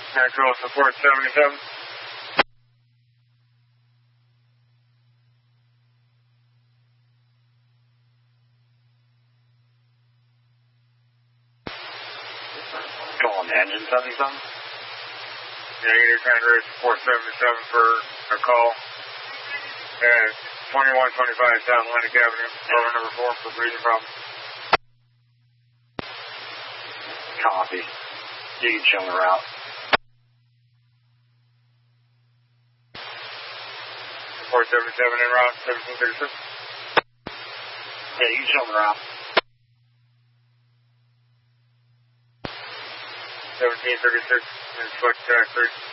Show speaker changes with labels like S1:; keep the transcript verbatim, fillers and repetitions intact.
S1: Control support seventy-seven.
S2: Calling engine seventy-seven.
S1: Negative, trying to reach support seventy-seven for a call at twenty-one twenty-five South Atlantic Avenue, roller number four for breathing problem.
S2: Copy. You can show the route.
S1: Support seventy-seven en route, seventeen thirty-six.
S2: Yeah, you can show the route.
S1: seventeen thirty-six, and select track three.